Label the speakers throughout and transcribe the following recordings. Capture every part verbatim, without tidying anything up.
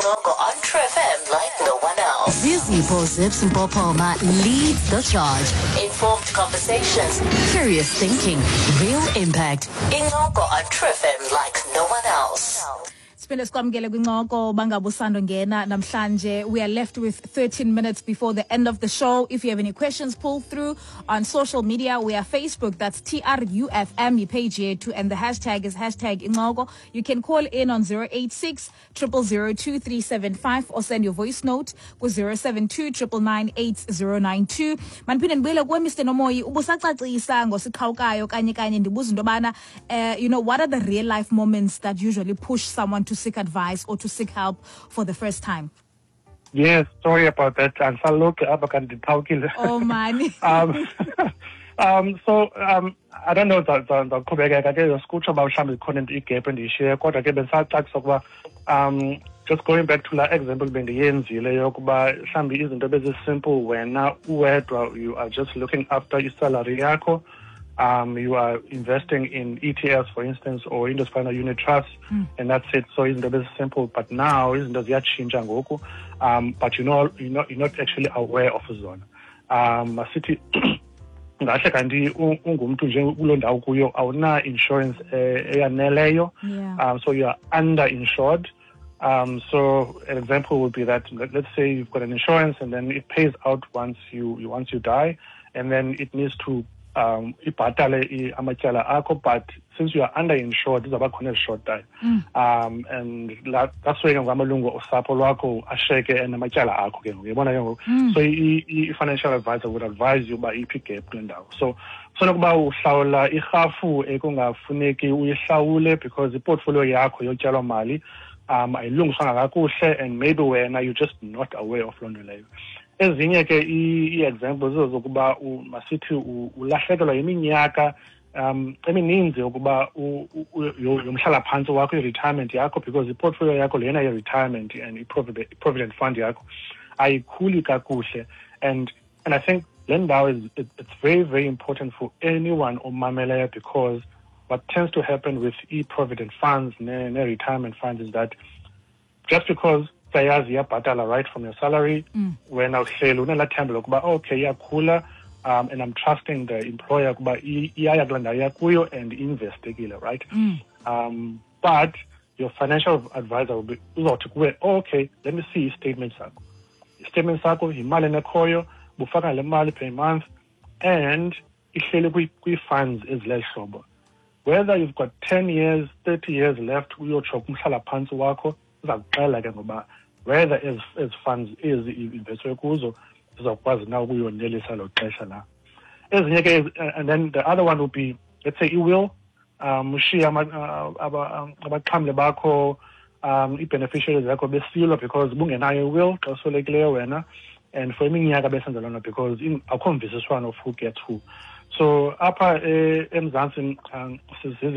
Speaker 1: Ingogo on True F M like no one else.
Speaker 2: Zizipho Zips Mpopoma leads the charge.
Speaker 1: Informed conversations.
Speaker 2: Curious thinking. Real impact.
Speaker 1: Ingogo on True F M like no one else.
Speaker 3: Siphinde sikwamukele kwincoko bangabusando ngena namhlanje. We are left with thirteen minutes before the end of the show. If you have any questions, pull through on social media. We are Facebook, that's T R U F M, your page here too, and the hashtag is hashtag Ingogo. You can call in on zero eight six, zero zero zero, two three seven five or send your voice note with zero seven two, nine nine eight, zero nine two. Manphinde ndibuyele kuwe Mister Nomoyi, ubusacacisa ngosiqhawukayo kanye kanye ndibuza into yobana uh, you know, what are the real life moments that usually push someone to seek advice or to seek help for the first time?
Speaker 4: Yes, sorry about that. Oh,
Speaker 3: man.
Speaker 4: um, um, so, um, I don't know the the the kubeka ke uskutsho about mhlawumbe ikhona into igap endiyishiye kodwa ke bendisaxakisa ukuba um just going back to that example bendiyenzile yokuba mhlawumbe izinto bezisimple wena uwedwa you are just looking after isalary yakho. Um, you are investing in E T Fs, for instance, or Indus-Final Unit Trust, mm. and that's it. So it's very simple. But now, isn't it change um, but you know, you're not, you're not actually aware of the zone. Um, city, ngahle kanti ungumntu nje kulondawo kuyo awuna insurance eyaneleyo, um, so you are underinsured. Um, so an example would be that let's say you've got an insurance and then it pays out once you, you once you die, and then it needs to um ibhatale amatyala akho, but since you are underinsured izaba khona short time mm. um and that, that's why ngamalungu osapho lwakho asheke enamatyala akho ke uyabona ke ngoku so i financial advisor would advise you by iphi gap kule ndawo. So sonokuba uhlawula irhafu ekungafuneki uyihlawule because iportfolio yakho yotyalwa mali um ayilungiswanga kakuhle and maybe wena you just not aware of loo nto leyo. Ezinye ke i-examples zokuba masithi ulahlekelwa yiminyaka um emininzi ukuba yomhlala phantsi wakho i-retirement yakho because i-portfolio yakho lena ye-retirement and i-provident fund yakho ayikhuli kakuhle, and and I think le ndawo is it, it's very very important for anyone omameleyo because what tends to happen with e-provident funds ne-retirement funds is that just because iyabhatala right from your salary mm. when awuhleli unelathemba lokuba okay iyakhula um and I'm trusting the employer kuba iyaya kula ndawo yakuyo and investekile, right? mm. um but your financial advisor will be uzothi kuwe okay, let me see i-statement sakho i-statement sakho yimali enekhoyo bufaka le mali per month and ihleli kwi-funds ezileli hlobo, whether you've got ten years thirty years left uyotsho kumhlala phantsi wakho uzakuxela ke ngoba whether as as funds is investwe kuzo zizawukwazi na ukuyonelisa lo xesha la. Ezinye ke, and then the other one would be, let's say i-will, um ushiya abaxhamle bakho um i-beneficiaries zakho besilwa because bungenayo i-will xa uswelekileyo wena, and for iminyaka besenza lona because akho mvisiswano of who gets who. So apha eMzantsi sizizi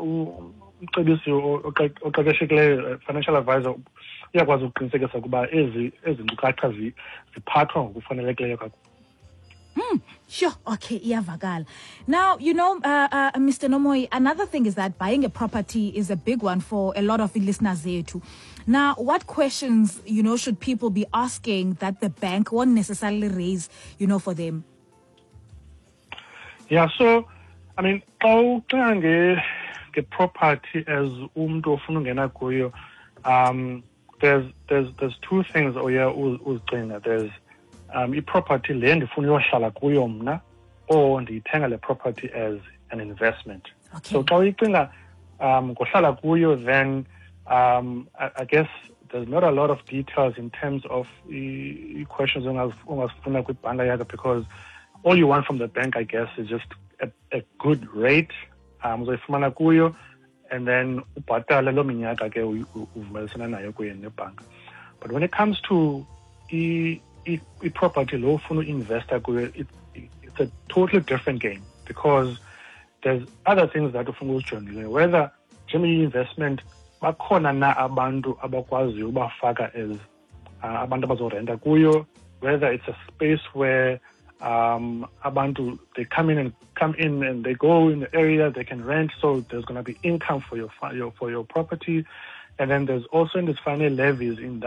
Speaker 4: umcebisi oqeqeshekileyo financial advisor uyakwazi ukuqinisekisa ukuba ezi ezi nkcukacha ziphathwa ngokufanelekileyo kakhulu.
Speaker 3: Mm, sure. Okay, iyavakala. Now, you know, uh, uh, Mister Nomoyi, another thing is that buying a property is a big one for a lot of the listeners there too. Now, what questions, you know, should people be asking that the bank won't necessarily raise, you know, for them?
Speaker 4: Yeah, so, I mean, how can get property as umntu ofuna ungena kuyo? Um, there's there's there's two things oya uzicinga. There's um i-property le ndifuna uyohlala kuyo mna, or ndiyithenga le property as an investment. Okay. So xa uyicinga um ngohlala kuyo, then um I, I guess there's not a lot of details in terms of the questions ongazifuna kwibhanka yakho, because all you want from the bank, I guess, is just a, a good rate. Um, uzoyifumana kuyo, and then ubhatale lo minyaka ke uvumelisana nayo kuye nebhanka. But when it comes to i i property lo ufuna uinvesta kuyo, it, it's a totally different game, because there's other things that ufuna uzijongile, whether njenge investment bakhona na abantu abakwazi ubafaka as uh, abantu abazorenta kuyo, whether it's a space where um abantu they come in and come in and they go in the area they can rent, so there's going to be income for your, your for your property. And then there's also in this final levies in